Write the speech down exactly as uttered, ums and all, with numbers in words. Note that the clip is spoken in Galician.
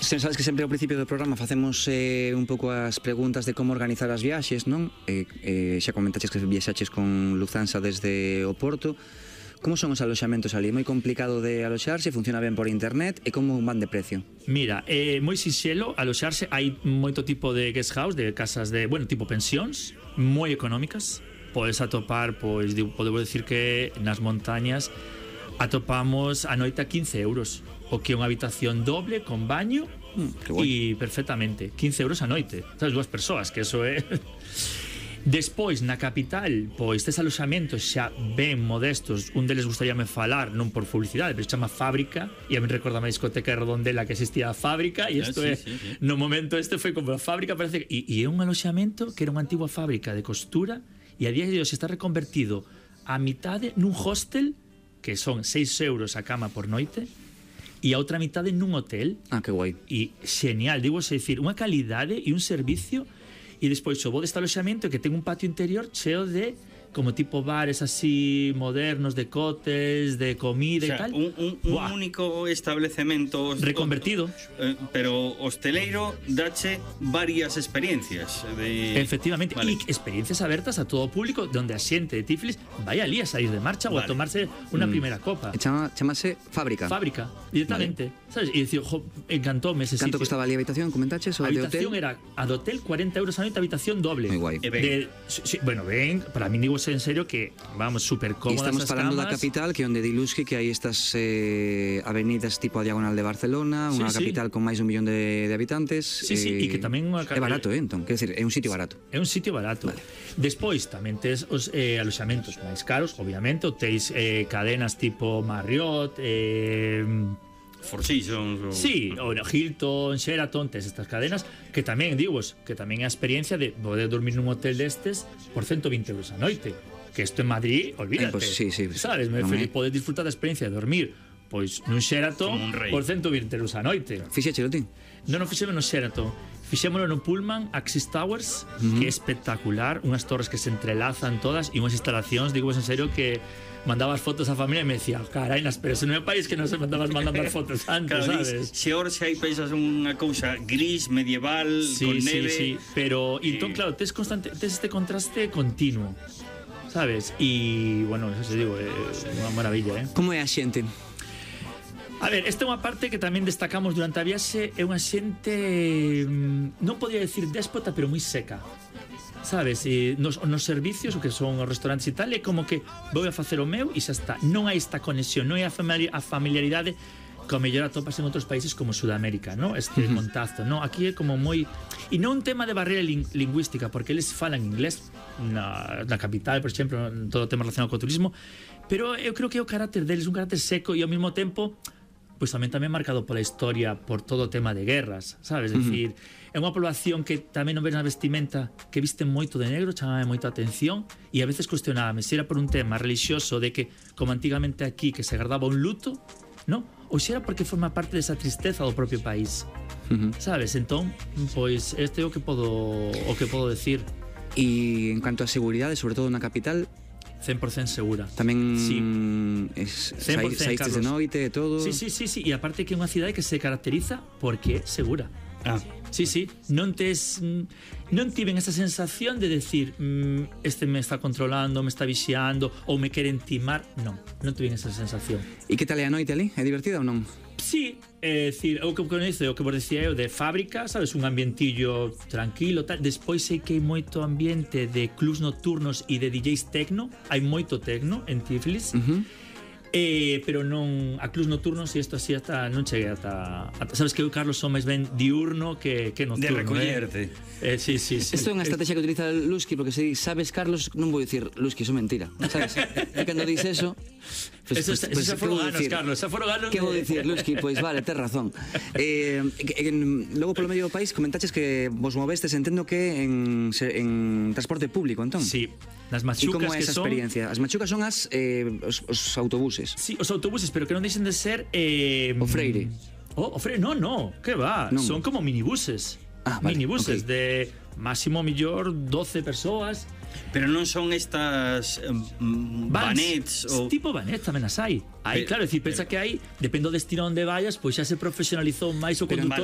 Sabes que sempre ao principio do programa facemos eh, un pouco as preguntas de como organizar as viaxes, non? Eh, eh, xa comentaches que viaxaches con Lufthansa desde o Porto. Como son os aloxamentos ali? Moi complicado de aloxarse, funciona ben por internet e como van de precio? Mira, é eh, moi sinxelo aloxarse, hai moito tipo de guest house, de casas de, bueno, tipo pensións, moi económicas. Podes atopar, pois, podemos decir que nas montañas atopamos a noite a quince euros, o que é unha habitación doble con baño mm, e perfectamente quince euros a noite, sabes, dúas persoas, que eso é. Despois, na capital, pois tes aloxamentos xa ben modestos. Un deles gustaríame falar, non por publicidade, pero chama Fábrica, e a mí recorda a discoteca de Redondela que existía a Fábrica, e isto ah, sí, é, sí, sí. No momento este foi como a Fábrica, parece que, e, e é un aloxamento que era unha antigua fábrica de costura, e a día de hoxe está reconvertido a mitade nun hostel, que son seis euros a cama por noite, e a outra mitade nun hotel. Ah, que guai. E genial, digo, é dicir, unha calidade e un servicio. E despois o bo deste aloxamento que ten un patio interior cheo de como tipo bares así modernos, de cócteles, de comida, o sea, e tal. Un, un, un único establecemento reconvertido, eh, pero hosteleiro dache varias experiencias de... Efectivamente, vale. E experiencias abertas a todo o público, donde a xente de Tiflis vai ali a sair de marcha, vale, ou a tomarse unha mm. primeira copa. E chama, chamase Fábrica. Fábrica, directamente, vale. Sabes? E dicir, jo, encantoume ese sitio. Canto costaba ali a habitación, comentaches? O a de habitación hotel? Era a do hotel cuarenta euros a noite, habitación doble. Moi guai. De, sí, bueno, ben, para mí digo en serio que vamos super cómodas. E estamos falando camas. Da capital, que onde Diluski, que hai estas eh, avenidas tipo a diagonal de Barcelona, unha sí, capital sí. Con máis dun millón de, de habitantes. Sí, eh, sí, e que tamén unha, é barato, eh, entón, quer dizer, é un sitio barato. É un sitio barato. Vale. Despois tamén tes os eh, aloxamentos máis caros, obviamente, teis eh, cadenas tipo Marriott, eh, Four Seasons ou... Sí, ou Hilton, Sheraton, tes estas cadenas que tamén, digo, que tamén é a experiencia de poder dormir nun hotel destes por ciento veinte euros a noite. Que isto en Madrid, olvídate. Eh, pues, sí, sí, sabes, me no refiero, podes disfrutar da experiencia de dormir pois nun Sheraton por ciento veinte euros a noite. Fixéchelo ti? Non, non fixémolo no Sheraton. Fixémolo no Pullman Axis Towers, uh-huh. que é espectacular, unhas torres que se entrelazan todas e unhas instalacións, digo en serio, que mandabas fotos a familia e me decía, carai, nas, pero se non é país que non se mandabas mandando as fotos antes, claro, sabes? Se ahora xa hai pensas unha cousa gris, medieval, sí, con sí, neve... Sí, pero, eh... entón, claro, tes, constante, tes este contraste continuo, sabes? E, bueno, eso se digo, é unha maravilla, eh? Como é a xente? A ver, esta é unha parte que tamén destacamos durante a viaxe. É unha xente, non podría decir déspota, pero moi seca, sabes? E nos, nos servicios, o que son os restaurantes e tal, é como que vou a facer o meu e xa está. Non hai esta conexión, non hai a familiaridade que ao mellor atopas en outros países como Sudamérica, ¿no? Este uh-huh. contacto, ¿no? Aquí é como moi... E non un tema de barreira ling lingüística, porque eles falan inglés na, na capital, por exemplo, en todo o tema relacionado co turismo, pero eu creo que é o carácter deles, un carácter seco e ao mesmo tempo pois tamén tamén marcado pola historia, por todo o tema de guerras, sabes? Uh-huh. Decir, é unha población que tamén non ves na vestimenta que visten moito de negro, chamame moita atención, e a veces cuestionábame se era por un tema religioso de que, como antigamente aquí, que se guardaba un luto, non? Ou se era porque forma parte desa tristeza do propio país, uh-huh. sabes? Entón, pois este é o que podo o que podo decir. E en cuanto a seguridade, sobre todo na capital, cen por ciento segura. Tamén sí. es, saístes de noite e todo. Sí, sí, sí, sí, e aparte que é unha cidade que se caracteriza porque é segura. Ah. Sí, sí, non tes non tiven esa sensación de decir mmm, este me está controlando, me está vixiando ou me queren timar, non, non tiven esa sensación. E que tal é a noite ali? É divertida ou non? Sí, é dicir, o que coñezo, o que vos decía eu de Fábrica, sabes, un ambientillo tranquilo, tal. Despois sei que hai moito ambiente de clubs nocturnos e de D Js tecno, hai moito tecno en Tiflis. Uh-huh. Eh, pero non a clubs nocturnos e isto así hasta non cheguei ata, ata sabes que eu, Carlos, son máis ben diurno que, que nocturno, de recollerte, eh? Eh, sí, sí, sí. Isto é unha estrategia que utiliza Lusky, porque se sabes, Carlos, non vou dicir Lusky, iso é mentira, sabes? E cando dices eso pues, eso, pues, eso, pues, eso foron ganos, decir? Carlos, eso foron ganos. Que vou dicir, Lusky? Pois pues, vale, tes razón. eh, en, Logo polo medio do país comentaches que vos movestes, entendo que en, en transporte público, entón. Sí, nas machucas. E como é esa son... experiencia? As machucas son as eh, os, os autobuses. Sí, os autobuses, pero que non deixen de ser eh, o Freire. Oh, o Freire, no, no, que va, non. Son como minibuses. Ah, vale, minibuses okay. De máximo millor doce persoas. Pero non son estas um, vanets ou... Tipo vanet tamén as hai. Hai, claro, é dicir, pensa que hai, depende do destino onde vayas, pois xa se profesionalizou máis o conductor